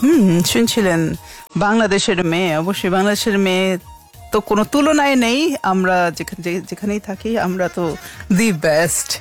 শুনছিলেন বাংলাদেশের মেয়ে, অবশ্যই বাংলাদেশের মেয়ে তো কোনো তুলনায় নেই। আমরা যেখানেই থাকি আমরা তো দি বেস্ট।